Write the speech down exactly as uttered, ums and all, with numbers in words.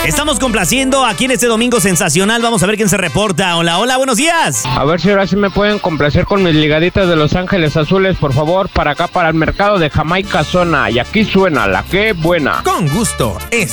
Estamos complaciendo aquí en este domingo sensacional. Vamos a ver quién se reporta. Hola, hola, buenos días. A ver si ahora sí me pueden complacer con mis ligaditas de Los Ángeles Azules, por favor, para acá, para el mercado de Jamaica Zona. Y aquí suena la que buena. Con gusto. Es